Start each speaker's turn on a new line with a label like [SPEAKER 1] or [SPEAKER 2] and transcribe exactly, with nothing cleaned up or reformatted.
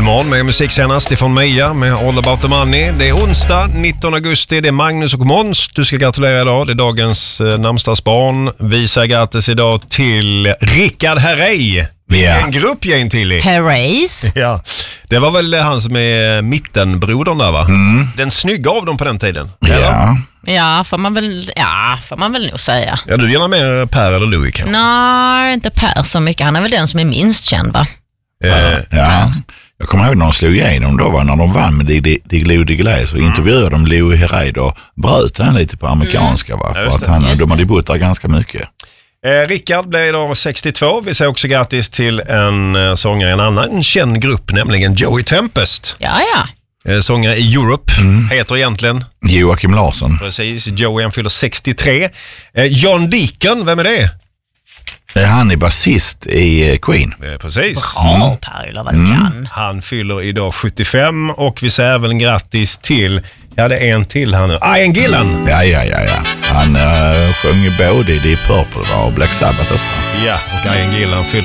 [SPEAKER 1] Fullmån med musikscenen från Mia med All About The Money. Det är onsdag nittonde augusti, det är Magnus och Måns. Du ska gratulera idag, det är dagens eh, namnsdagsbarn. Vi säger grattis idag till Rickard Herrey.
[SPEAKER 2] Yeah.
[SPEAKER 1] En gruppgäng till i.
[SPEAKER 3] Herreys.
[SPEAKER 1] Ja, det var väl han som är mittenbrodern där, va?
[SPEAKER 2] Mm.
[SPEAKER 1] Den snygga av dem på den tiden.
[SPEAKER 2] Ja.
[SPEAKER 3] Ja, får man väl, ja, får man väl nog säga.
[SPEAKER 1] Ja, du gillar mer Per eller Louis kanske?
[SPEAKER 3] Nej, inte Per så mycket. Han är väl den som är minst känd, va?
[SPEAKER 1] Eh,
[SPEAKER 2] Ja. Jag kommer ihåg när de slog igenom då, var när de vann med Diggiloo Diggiley, så intervjuade de Louis Herrey och bröt han lite på amerikanska, va? För
[SPEAKER 1] Just
[SPEAKER 2] att
[SPEAKER 1] det,
[SPEAKER 2] han,
[SPEAKER 3] just
[SPEAKER 2] de hade
[SPEAKER 3] det.
[SPEAKER 2] bott där ganska mycket.
[SPEAKER 1] Eh, Rickard blev idag sextiotvå. Vi säger också grattis till en eh, sångare i en annan känd grupp, nämligen Joey Tempest.
[SPEAKER 3] Ja, ja.
[SPEAKER 1] Eh, sångare i Europe, heter egentligen.
[SPEAKER 2] Joakim Larsson.
[SPEAKER 1] Precis, Joey han fyller sextiotre. Eh, John Deacon, vem är det?
[SPEAKER 2] Han är basist i eh, Queen.
[SPEAKER 1] Eh, precis.
[SPEAKER 3] Ja, Per, eller vad du kan.
[SPEAKER 1] Han fyller idag sjuttiofem och vi säger även grattis till, ja det är en till här nu, Ian Gillan.
[SPEAKER 2] Ja, ja, ja, ja. Han uh, sjöng både i Deep Purple och Black Sabbath också.
[SPEAKER 1] Ja, och Ian Gillan fyller